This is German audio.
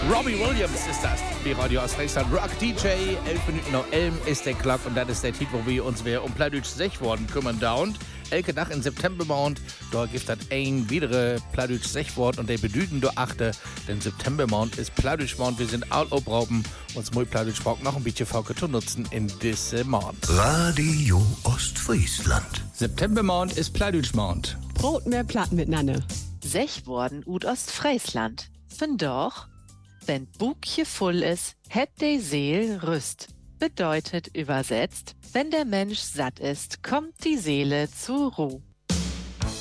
Robbie Williams ist das. Die Radio aus Friesland. Rock DJ, 11 Minuten nach 11 ist der Clock und das ist der Titel, wo wir uns um Plattdeutsch 6 worden kümmern dauernd. Elke Dach in Septembermond, da gibt es ein weitere Plattdeutsch 6 Wort und der bedüten du achte, denn Septembermond ist Plattdeutschmond. Wir sind all obrauben, uns mal Plattdeutsch noch ein bisschen Fauke zu nutzen in diesem Mond. Radio Ostfriesland. Septembermond ist Plattdeutschmond. Brot mehr Platten miteinander. 6 worden ut Ostfriesland. Von doch, wenn Bukje voll ist, het de Seel rüst. Bedeutet übersetzt, wenn der Mensch satt ist, kommt die Seele zur Ruhe.